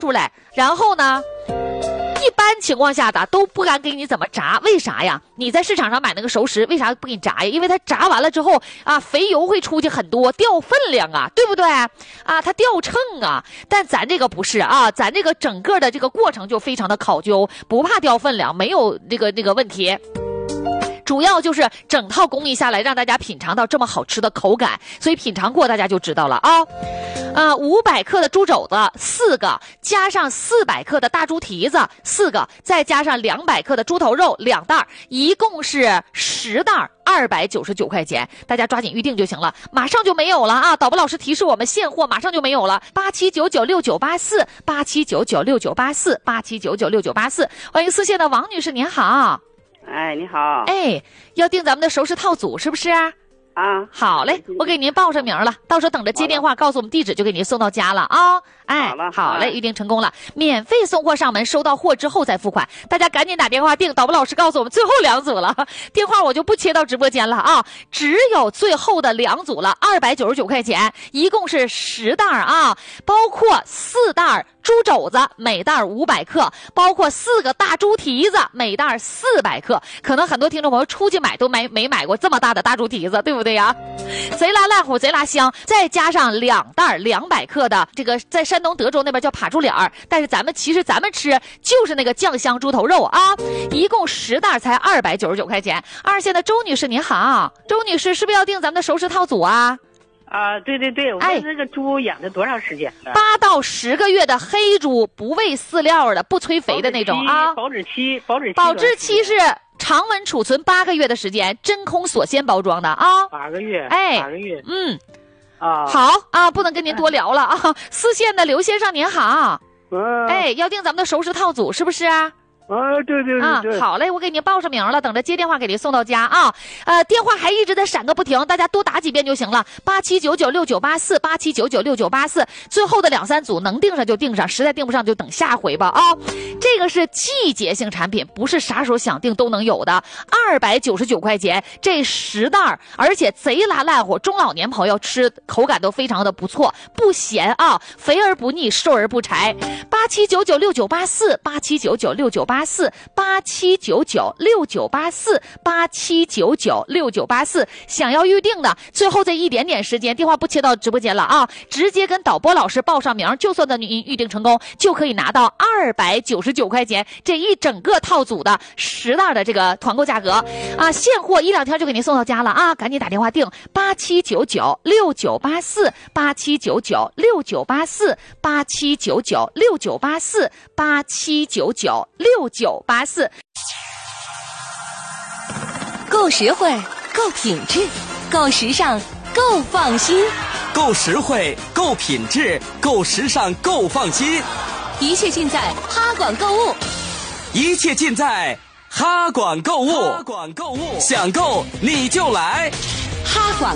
出来，然后呢，一般情况下的都不敢给你怎么炸，为啥呀？你在市场上买那个熟食，为啥不给你炸呀？因为它炸完了之后啊，肥油会出去很多，掉分量啊，对不对？啊，它掉秤啊。但咱这个不是啊，咱这个整个的这个过程就非常的考究，不怕掉分量，没有这个问题。主要就是整套工艺下来，让大家品尝到这么好吃的口感，所以品尝过大家就知道了啊。500克的猪肘子4个，加上400克的大猪蹄子4个，再加上200克的猪头肉2袋，一共是10袋，299块钱。大家抓紧预定就行了，马上就没有了啊！导播老师提示我们现货马上就没有了，87996984，87996984，87996984。欢迎四线的王女士，您好。 哎，你好。 哎，要订咱们的熟食套组是不是啊？ 啊， 好嘞，我给您报上名了，到时候等着接电话告诉我们地址，就给您送到家了啊。哎，好嘞，预定成功了，免费送货上门，收到货之后再付款，大家赶紧打电话订。导播老师告诉我们最后2组了，电话我就不切到直播间了啊，只有最后的2组了，299块钱，一共是10袋啊，包括4袋猪肘子，每袋500克，包括4个大猪蹄子，每袋400克。可能很多听众朋友出去买都没买过这么大的大猪蹄子，对不对呀？贼拉烂乎，贼拉香，再加上2袋200克的这个，在山东德州那边叫扒猪脸儿，但是其实咱们吃就是那个酱香猪头肉啊，一共10袋才299块钱。2线的周女士您好，周女士是不是要订咱们的熟食套组啊？ 啊，对对对，我们这个猪养了多长时间了 ？8到10个月的黑猪，不喂饲料的，不催肥的那种啊。 保质期是常温储存8个月的时间，真空锁鲜包装的啊。 8个月， 哎 ，8个月， 好啊，不能跟您多聊了啊。4线的刘先生您好，哎，要订咱们的熟食套组是不是啊？ 对对对， 好嘞，我给您报上名了，等着接电话给您送到家啊。电话还一直在闪个不停，大家多打几遍就行了。87996984，87996984，最后的2、3组能订上就订上，实在订不上就等下回吧啊。这个是季节性产品，不是啥时候想订都能有的。299块钱，这10袋，而且贼拉烂乎，中老年朋友吃口感都非常的不错，不咸啊，肥而不腻，瘦而不柴。87996984，87996984，87996984，想要预定的，最后这一点点时间，电话不切到直播间了啊，直接跟导播老师报上名，就算的您预定成功，就可以拿到299块钱这一整个套组的10袋的这个团购价格啊，现货1、2天就给您送到家了啊，赶紧打电话订87996984，87996984，87996984。 够实惠，够品质，够时尚，够放心。 够实惠，够品质，够时尚，够放心。 一切尽在哈管购物， 一切尽在哈管购物。哈管购物，想购你就来哈管。